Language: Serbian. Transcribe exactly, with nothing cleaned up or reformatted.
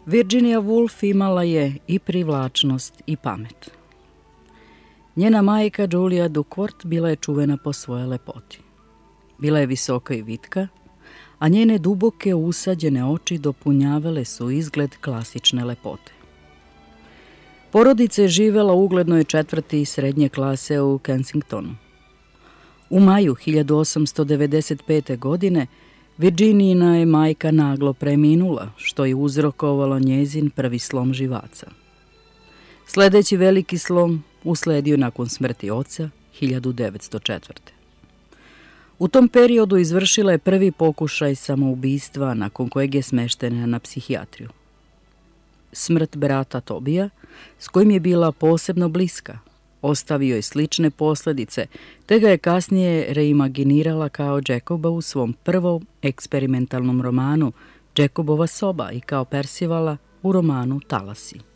Virginia Woolf imala je i privlačnost i pamet. Njena majka Julia Duckworth bila je čuvena po svojoj lepoti. Bila je visoka i vitka, a njene duboke usađene oči dopunjavale su izgled klasične lepote. Porodica je živela u uglednoj četvrti srednje klase u Kensingtonu. U maju hiljadu osamsto devedeset pete. godine Virginijina je majka naglo preminula, što je uzrokovalo njezin prvi slom živaca. Sledeći veliki slom usledio nakon smrti oca hiljadu devetsto četvrte. U tom periodu izvršila je prvi pokušaj samoubistva, nakon kojeg je smeštena na psihijatriju. Smrt brata Tobija, s kojim je bila posebno bliska, ostavio je slične posledice, te ga je kasnije reimaginirala kao Jacoba u svom prvom eksperimentalnom romanu Jacobova soba i kao Percivala u romanu Talasi.